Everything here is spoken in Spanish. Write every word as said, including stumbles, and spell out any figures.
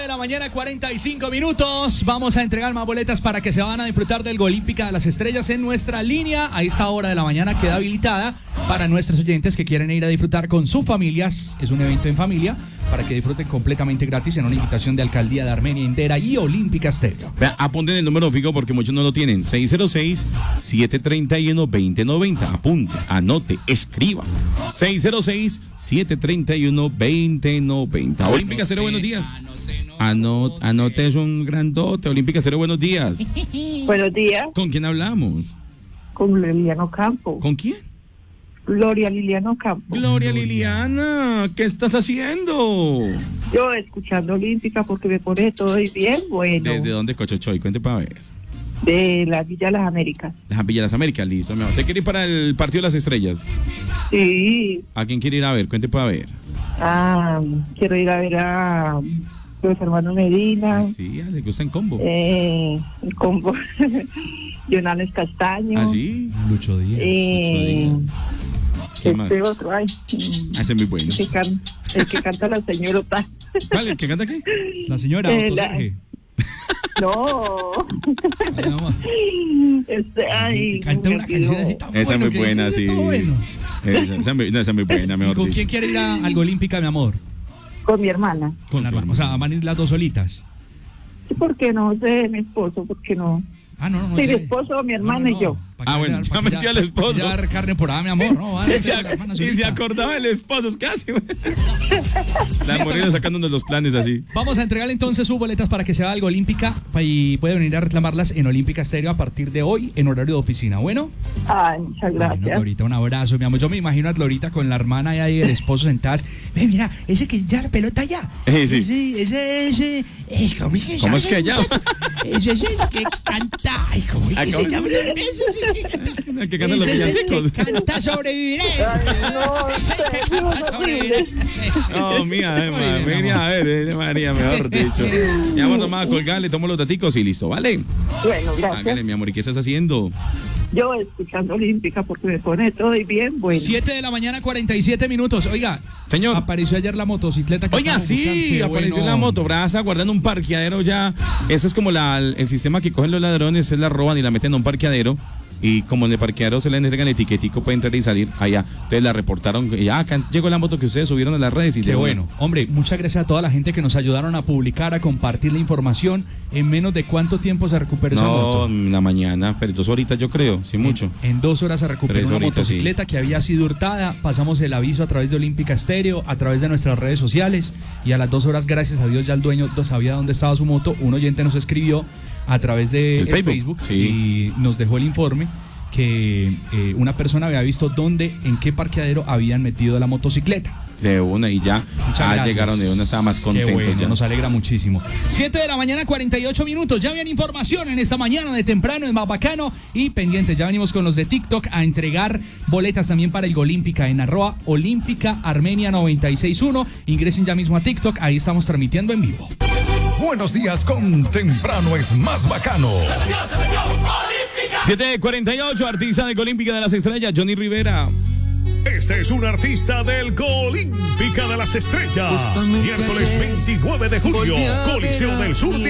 la mañana, cuarenta y cinco minutos. Vamos a entregar más boletas para que se van a disfrutar del Golímpica de las Estrellas en nuestra línea. A esta hora de la mañana queda habilitada para nuestros oyentes que quieren ir a disfrutar con sus familias. Es un evento en familia para que disfruten completamente gratis en una invitación de Alcaldía de Armenia Entera y Olímpica Estéreo. Vea, apunten el número fijo porque muchos no lo tienen. seis cero seis, siete tres uno, dos cero nueve cero. Apunte, anote, escriba. seis cero seis, siete tres uno, dos cero nueve cero. Olímpica Estéreo, buenos días. Anote, anote, es un grandote. Olímpica Estéreo, buenos días. Buenos días. ¿Con quién hablamos? Con Liliano Campo. ¿Con quién? Gloria Liliano Campo. Gloria Liliana, ¿qué estás haciendo? Yo escuchando Olímpica porque me pone todo bien bueno. ¿Desde dónde, Cochochoy? Cuente para ver. De la Villa de las Américas. Las Villas de las Américas, listo. ¿Usted quiere ir para el Partido de las Estrellas? Sí. ¿A quién quiere ir a ver? Cuente para ver. Ah, quiero ir a ver a los hermanos Medina. Ah, sí, le gusta en combo. Eh, el combo. Jonanes Castaño. ¿Ah, sí? Lucho Díaz. Eh, Lucho Díaz. ¿Qué más? este otro, ay. Ah, ese es muy bueno. El que, can, el que canta la señorita. ¿Cuál? ¿El que canta qué? La señora Eh, Otto la- Serge. No. Ay, no, ma. Este, ay, Que canta me una olvidó. canción así tan Esa es bueno muy que buena, dice sí. todo bueno. Esa, esa, es muy- no, esa es muy buena, ¿Y mejor con dicho. quién quiere ir a, al Golímpica, mi amor? Con mi hermana. Con la hermana. O sea, van a ir las dos solitas. Sí, ¿por qué no? Sé mi esposo, ¿por qué no? Ah, no, no, no. Sí, mi ya- esposo, mi no, hermana no, y yo. ¿Para Ah, qué bueno, va- ya para qué metió al esposo. Ya dar carne por ahí, mi amor. No, van a Y se, hacer la hermana y se solita. acordaba del esposo, es casi. La morena sacándonos los planes así. Vamos a entregarle entonces sus boletas para que se haga algo Olímpica y puede venir a reclamarlas en Olímpica Estéreo a partir de hoy en horario de oficina. Bueno, Ay, muchas bueno, gracias. Glorita, un abrazo, mi amor. Yo me imagino a Glorita con la hermana y ahí el esposo sentadas. Ve, mira, ese que ya la pelota ya. Eh, sí. Ese, ese, ese. Es como que ¿Cómo es que ya? Ese es el que canta. Ay, ¿cómo es Ah, que ¿cómo se es? llama ese? Ese es el que canta. El que canta los Ese es el villancicos. que canta sobreviviré. Ay, no, Ese es el que Dios, canta no, sobreviviré. Sí, sí. No, mía, eh, Muy ma- bien, María, amor. a ver, eh, María, mejor dicho. Ya vamos nomás a colgar, le tomo los daticos y listo, ¿vale? Bueno, gracias. Hágale, mi amor, ¿y qué estás haciendo? Yo escuchando Olímpica porque me pone todo bien bueno. siete de la mañana, cuarenta y siete minutos. Oiga, Señor. apareció ayer la motocicleta que Oiga, estábamos buscando. sí, Qué apareció bueno. la moto, brasa, guardando un parqueadero ya. Ese es como la, el sistema que cogen los ladrones, es la roban y la meten a un parqueadero. Y como en el parqueadero se le entregan el etiquetico para entrar y salir allá. Entonces la reportaron, y ya acá llegó la moto que ustedes subieron a las redes y Qué de bueno. Hombre, muchas gracias a toda la gente que nos ayudaron a publicar, a compartir la información. ¿En menos de cuánto tiempo se recuperó esa No, moto? en la mañana, pero dos horitas yo creo, sí mucho. En, en dos horas se recuperó Tres una horitas, motocicleta que había sido hurtada. Pasamos el aviso a través de Olímpica Estéreo, a través de nuestras redes sociales. Y a las dos horas, gracias a Dios, ya el dueño sabía dónde estaba su moto. Un oyente nos escribió a través de El el Facebook, Facebook, sí. y nos dejó el informe que eh, una persona había visto dónde, en qué parqueadero habían metido la motocicleta. De una y ya, Muchas ah, gracias. llegaron de una, estaba más Qué contentos bueno, ya. nos alegra muchísimo. siete de la mañana, cuarenta y ocho minutos. Ya habían información en esta mañana de temprano, es más bacano. Y pendientes, ya venimos con los de TikTok a entregar boletas también para el Golímpica en arroba Olímpica Armenia noventa y seis punto uno. Ingresen ya mismo a TikTok, ahí estamos transmitiendo en vivo. Buenos días con Temprano es más bacano. siete cuarenta y ocho, artista de Olímpica de las Estrellas, Johnny Rivera. Este es un artista del Golímpica de las Estrellas. Miércoles veintinueve de julio, Coliseo del Sur de